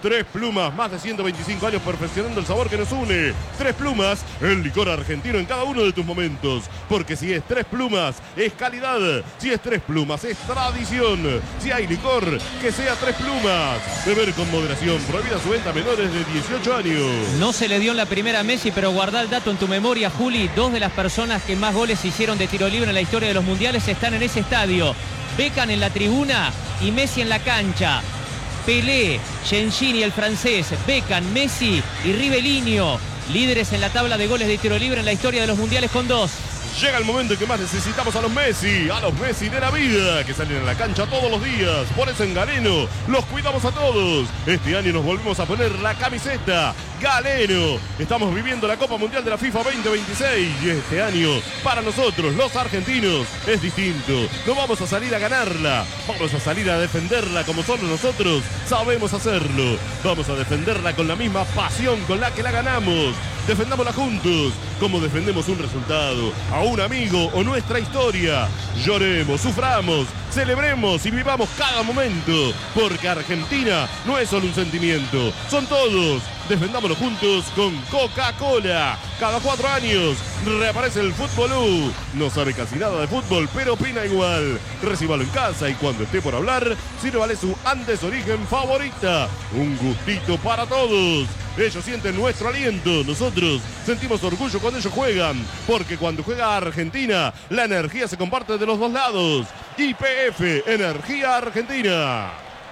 Tres Plumas, más de 125 años perfeccionando el sabor que nos une. Tres Plumas, el licor argentino en cada uno de tus momentos. Porque si es Tres Plumas, es calidad. Si es Tres Plumas, es tradición. Si hay licor, que sea Tres Plumas. Beber con moderación. Prohibida su venta a menores de 18 años. No se le dio en la primera a Messi, pero guarda el dato en tu memoria, Juli. Dos de las personas que más goles hicieron de tiro libre en la historia de los mundiales están en ese estadio. Beckham en la tribuna y Messi en la cancha. Pelé, Gengini el francés, Beckham, Messi y Rivellino, líderes en la tabla de goles de tiro libre en la historia de los mundiales con 2. Llega el momento en que más necesitamos a los Messi de la vida, que salen a la cancha todos los días. Por eso en Galeno los cuidamos a todos. Este año nos volvemos a poner la camiseta Galeno. Estamos viviendo la Copa Mundial de la FIFA 2026 y este año, para nosotros, los argentinos, es distinto. No vamos a salir a ganarla, vamos a salir a defenderla como solo nosotros sabemos hacerlo. Vamos a defenderla con la misma pasión con la que la ganamos. Defendámosla juntos, como defendemos un resultado, a un amigo o nuestra historia. Lloremos, suframos, celebremos y vivamos cada momento, porque Argentina no es solo un sentimiento, son todos. Defendámoslo juntos con Coca-Cola. Cada 4 años reaparece el Fútbol. No sabe casi nada de fútbol, pero opina igual. Recíbalo en casa y cuando esté por hablar, sírvale su Andes Origen favorita. Un gustito para todos. Ellos sienten nuestro aliento, nosotros sentimos orgullo cuando ellos juegan, porque cuando juega Argentina, la energía se comparte de los dos lados. YPF, Energía Argentina.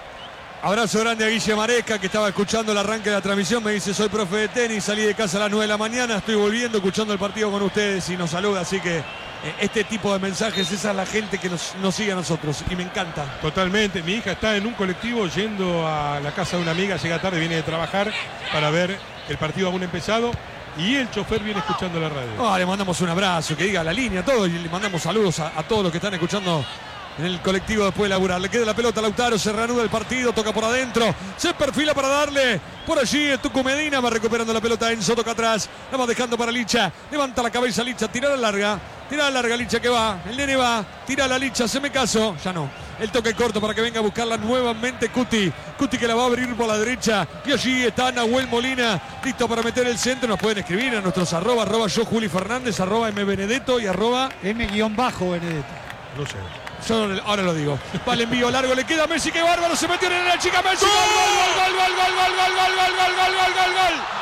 Abrazo grande a Guille Maresca, que estaba escuchando el arranque de la transmisión. Me dice, soy profe de tenis, salí de casa a las 9 de la mañana, estoy volviendo, escuchando el partido con ustedes y nos saluda. Así que este tipo de mensajes, esa es la gente que nos sigue a nosotros y me encanta. Totalmente. Mi hija está en un colectivo yendo a la casa de una amiga, llega tarde, viene de trabajar para ver el partido aún empezado. Y el chofer viene escuchando la radio. Le mandamos un abrazo, que diga la línea, todo, y le mandamos saludos a todos los que están escuchando en el colectivo después de laburar. Le queda la pelota a Lautaro, se reanuda el partido, toca por adentro, se perfila para darle. Por allí Tucu Medina va recuperando la pelota. Enzo toca atrás, la va dejando para Licha. Levanta la cabeza Licha, tira la larga Licha que va. El nene va, tira la Licha, se me caso. Ya no. El toque corto para que venga a buscarla nuevamente Cuti. Cuti que la va a abrir por la derecha. Y allí está Nahuel Molina, listo para meter el centro. Nos pueden escribir a nuestros arroba yo Juli Fernández, arroba mbenedetto y arroba m_benedetto. No sé. Yo ahora lo digo. Va el envío largo, le queda a Messi, qué bárbaro, se metió en la chica Messi. ¡Gol!